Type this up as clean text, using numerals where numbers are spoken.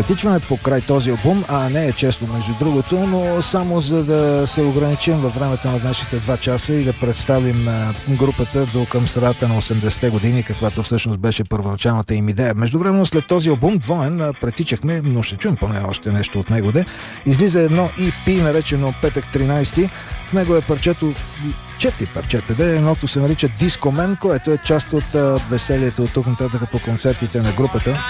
претичване по край този албум, а не е често между другото, но само за да се ограничим във времето на днешните 2 часа и да представим групата до към средата на 80-те години, каквато всъщност беше първоначалната им идея. Междувременно след този албум двоен претичахме, но ще чуем поне още нещо от него. Излиза едно EP, наречено Петък 13. В него е парчето, 4 парчета. Едното се нарича Disco Man, което е част от веселието от тук нататък по концертите на групата.